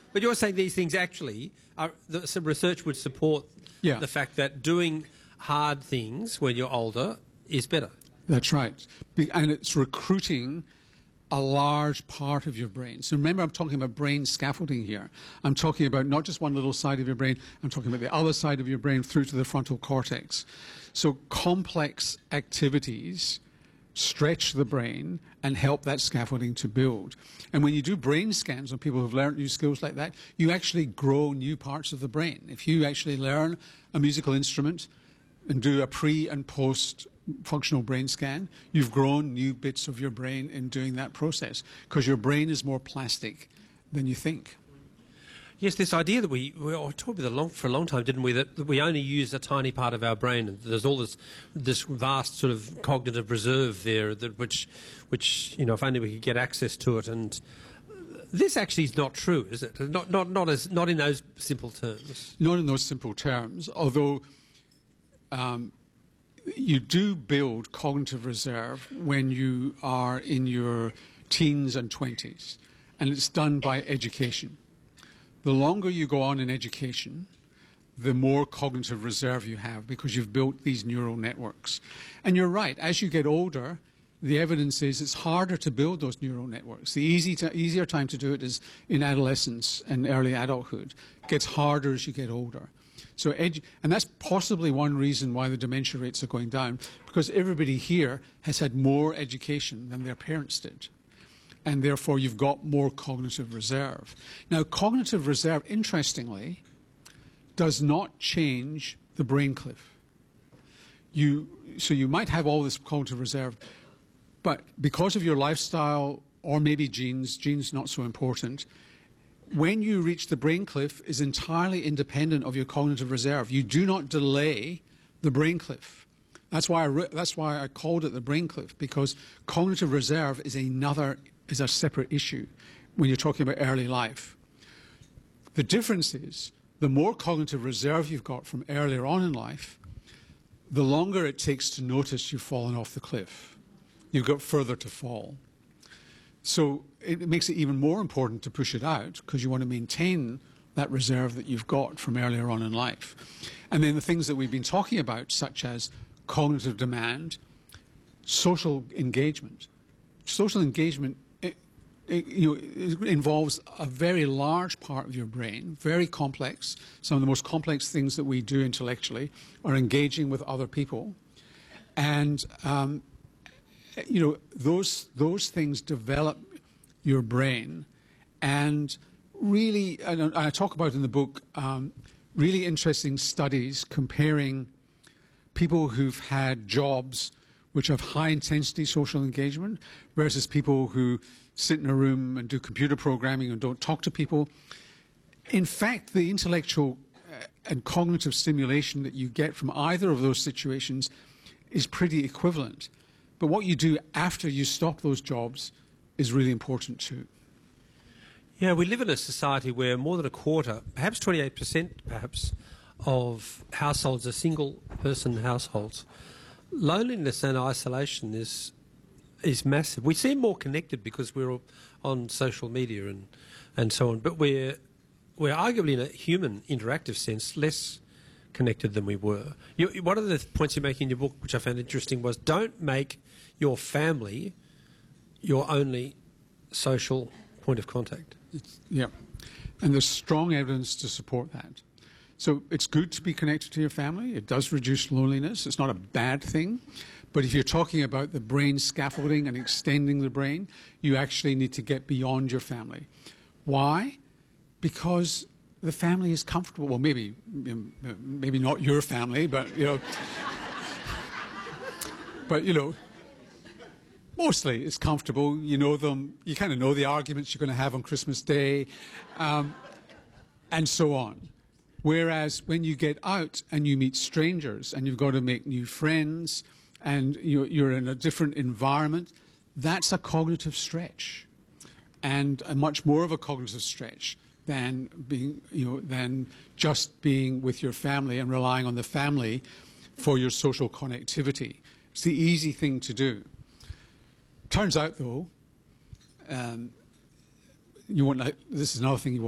But you're saying these things actually are, some research would support the fact that doing hard things when you're older is better. That's right. And it's recruiting a large part of your brain. So remember, I'm talking about brain scaffolding here. I'm talking about not just one little side of your brain, I'm talking about the other side of your brain through to the frontal cortex. So complex activities stretch the brain and help that scaffolding to build. And when you do brain scans on people who've learned new skills like that, you actually grow new parts of the brain. If you actually learn a musical instrument and do a pre and post functional brain scan, you've grown new bits of your brain in doing that process because your brain is more plastic than you think. Yes, this idea that we talked about for a long time, didn't we, that we only use a tiny part of our brain, and there's all this vast sort of cognitive reserve there, which if only we could get access to it. And this actually is not true, is it? Not in those simple terms. Not in those simple terms, although you do build cognitive reserve when you are in your teens and 20s, and it's done by education. The longer you go on in education, the more cognitive reserve you have because you've built these neural networks. And you're right, as you get older, the evidence is it's harder to build those neural networks. The easier time to do it is in adolescence and early adulthood. It gets harder as you get older. So, and that's possibly one reason why the dementia rates are going down, because everybody here has had more education than their parents did. And therefore, you've got more cognitive reserve. Now, cognitive reserve, interestingly, does not change the brain cliff. So you might have all this cognitive reserve, but because of your lifestyle or maybe genes not so important, when you reach the brain cliff is entirely independent of your cognitive reserve. You do not delay the brain cliff. That's why I called it the brain cliff, because cognitive reserve is a separate issue when you're talking about early life. The difference is the more cognitive reserve you've got from earlier on in life, the longer it takes to notice you've fallen off the cliff. You've got further to fall. So it makes it even more important to push it out because you want to maintain that reserve that you've got from earlier on in life. And then the things that we've been talking about, such as cognitive demand, social engagement. Social engagement it involves a very large part of your brain, very complex. Some of the most complex things that we do intellectually are engaging with other people. And, those things develop your brain. And really, and I talk about in the book, really interesting studies comparing people who've had jobs which have high-intensity social engagement versus people who sit in a room and do computer programming and don't talk to people. In fact, the intellectual and cognitive stimulation that you get from either of those situations is pretty equivalent. But what you do after you stop those jobs is really important too. Yeah, we live in a society where more than a quarter, perhaps 28% perhaps, of households are single-person households. Loneliness and isolation is massive. We seem more connected because we're all on social media and so on, but we're arguably, in a human interactive sense, less connected than we were. One of the points you make in your book, which I found interesting, was don't make your family your only social point of contact. Yeah, and there's strong evidence to support that. So it's good to be connected to your family. It does reduce loneliness. It's not a bad thing. But if you're talking about the brain scaffolding and extending the brain, you actually need to get beyond your family. Why? Because the family is comfortable. Well, maybe not your family, but mostly it's comfortable. You know them. You kind of know the arguments you're going to have on Christmas Day, and so on. Whereas when you get out and you meet strangers and you've got to make new friends and you're in a different environment, that's a cognitive stretch, and a much more of a cognitive stretch than just being with your family and relying on the family for your social connectivity. It's the easy thing to do. Turns out, though, this is another thing you want